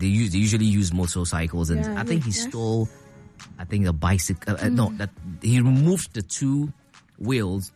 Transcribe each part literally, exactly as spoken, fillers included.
they use they usually use motorcycles, and Yeah, I think yeah, he yeah. stole, I think a bicycle. Uh, mm. No, that he removed the two wheels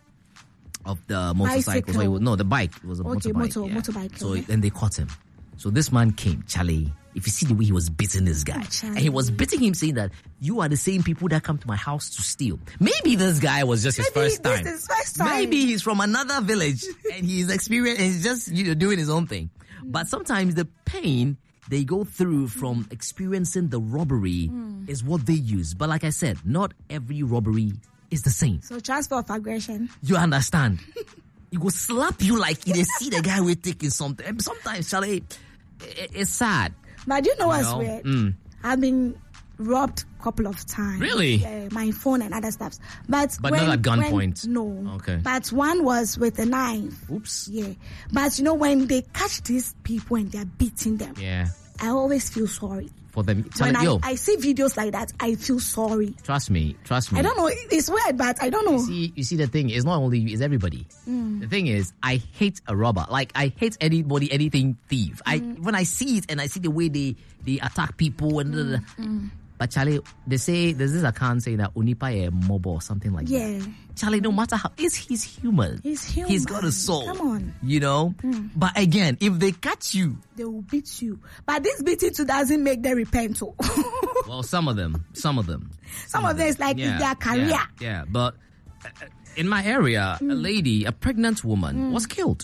of the motorcycle. So it was, no, the bike it was a Okay, motorbike. motor- yeah. motorbike, So okay. then they caught him. So this man came, Charlie. If you see the way he was beating this guy, Oh, and he was beating him, saying that you are the same people that come to my house to steal. Maybe this guy was just his Maybe first this time. is his first time. Maybe he's from another village and he's experienced. He's just you know doing his own thing. But sometimes the pain they go through from experiencing the robbery mm. is what they use. But like I said, not every robbery is the same. So transfer of aggression. You understand? He will slap you like they see the guy with taking something. And sometimes, Charlie, it, it's sad. But do you know You what's know? weird? Mm. I've been robbed a couple of times. Really? Yeah, my phone and other stuff. But But when, not at gunpoint. when- No. Okay. But one was with a knife. Oops. Yeah. But you know, when they catch these people and they're beating them, Yeah. I always feel sorry. For them, tell When it, I, yo, I see videos like that, I feel sorry. trust me, trust me. I don't know. It's weird, but I don't know. You see, you see, the thing is not only you, it's everybody. Mm. The thing is, I hate a robber. Like I hate anybody, anything thief. I Mm. when I see it and I see the way they they attack people and. Mm. Mm. But Charlie, they say there's this account saying that Unipa a mobile or something like Yeah. that. Charlie, no matter how, it's he's human. He's human. He's got a soul. Come on. You know. Mm. But again, if they catch you, They will beat you. But this beating too doesn't make them repent. Oh. well, some of them, some of them, Some of them is like it's their career. Yeah, yeah. But uh, in my area, Mm. a lady, a pregnant woman, was killed.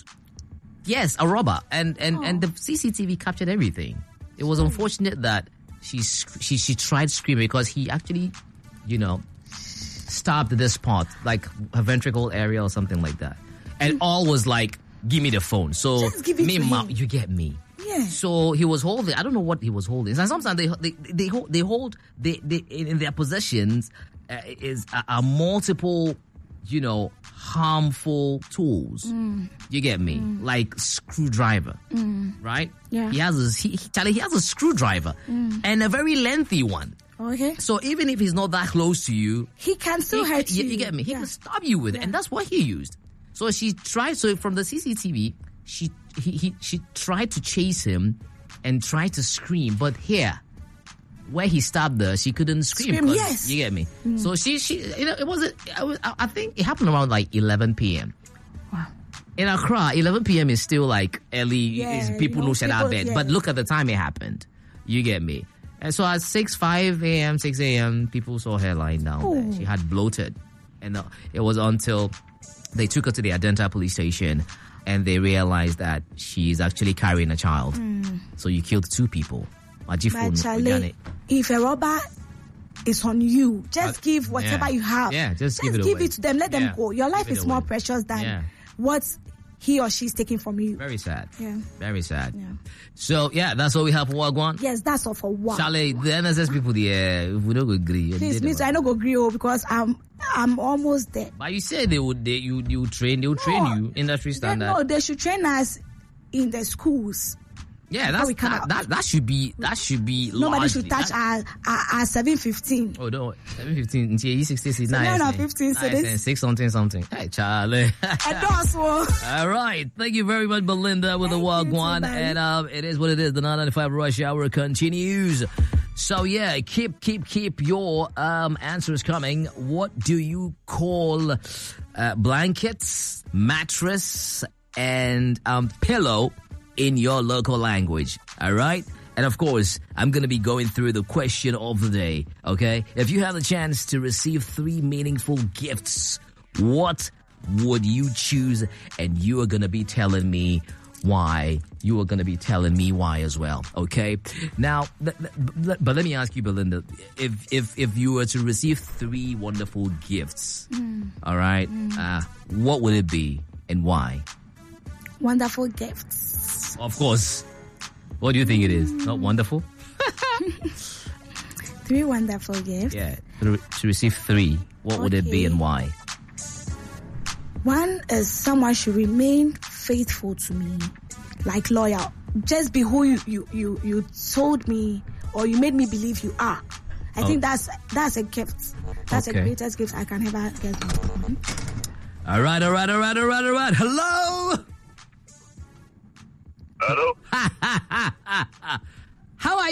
Yes, a robber, and and Oh. and the C C T V captured everything. It was unfortunate that she sc- she she tried screaming because he actually, you know, stabbed this part, like her ventricle area or something like that, and all was like, "Give me the phone." So Just give it me, to ma- him. you get me. Yeah. So he was holding. I don't know what he was holding. And sometimes they they they hold they hold they, they in their possessions uh, is a, a multiple, you know, harmful tools. Mm. You get me? Like screwdriver, right? Yeah. He has a he, he- Charlie. He has a screwdriver and a very lengthy one. Okay. So even if he's not that close to you, He can still he- hurt you, you. you get me? He Yeah. can stab you with it, and that's what he used. So she tried. So from the C C T V, she he, he she tried to chase him and tried to scream, but here, where he stabbed her, she couldn't scream. Scream, 'cause- yes. you get me. So she she you know it wasn't. I, was, I I think it happened around like eleven p.m. Wow. In Accra, eleven p.m. is still like early. Yeah, is you people know, know shut out people- bed, yeah. but look at the time it happened. You get me. And so at six, five a.m., six a.m., people saw her lying down Oh. there. She had bloated. And uh, it was until they took her to the Adenta police station and they realized that she's actually carrying a child. So you killed two people. Majifo But no- Charlie, Ojane. if a robber is on you, just Uh, give whatever yeah. you have. Yeah, just give it give away. it to them. Let Yeah, them go. Your life give it is more away. precious than Yeah. what he or she's taking from you. Very sad. Yeah. Very sad. Yeah. So, yeah, that's all we have for Wagwan. Yes, that's all for one. Charlie, the N S S people, there, if we don't agree. Please, me too, I don't go agree oh, because I'm I'm almost there. But you said they would, they, you, you train, they would train No. you, industry They, standard. no, they should train us in the schools. Yeah, that's, we come that, out. that, that should be, that should be Nobody largely- should touch that- our, our, our seven fifteen. Oh, no, seven fifteen, into E sixty, nine or fifteen, so this- six something, something. Hey, Charlie. And those one. All right. Thank you very much, Belinda, with the Thank you too, Wagwan. buddy. And um, it is what it is. The nine ninety-five Rush Hour continues. So, yeah, keep, keep, keep your um, answers coming. What do you call uh, blankets, mattress, and um, pillow in your local language? All right? And of course, I'm going to be going through the question of the day, okay? If you have the chance to receive three meaningful gifts, what would you choose? And you are going to be telling me why. You are going to be telling me why as well, okay? Now, th- th- th- but let me ask you, Belinda, if if if you were to receive three wonderful gifts, all right, uh, what would it be and why? Wonderful gifts. Of course. What do you think it is? Not wonderful? Three wonderful gifts. Yeah, to, to receive three, what would it be Okay. and why? One is someone should remain faithful to me, like loyal. Just be who you, you, you, you told me or you made me believe you are. I Oh. think that's that's a gift. That's Okay. the greatest gift I can ever get. All right, all right, all right, all right, all right. Hello? Hello? How are